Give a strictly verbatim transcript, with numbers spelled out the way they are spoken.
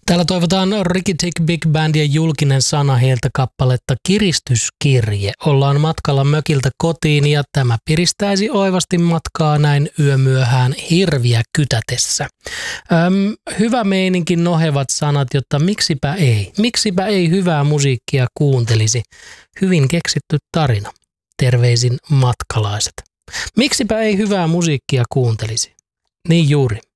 Täällä toivotaan Ricky Tick Big Band ja Julkinen sana heiltä kappaletta Kiristyskirje. Ollaan matkalla mökiltä kotiin ja tämä piristäisi oivasti matkaa näin yömyöhään hirviä kytätessä. Öm, hyvä meininki, nohevat sanat, jotta miksipä ei. Miksipä ei hyvää musiikkia kuuntelisi. Hyvin keksitty tarina. Terveisin matkalaiset. Miksipä ei hyvää musiikkia kuuntelisi. Niin juuri.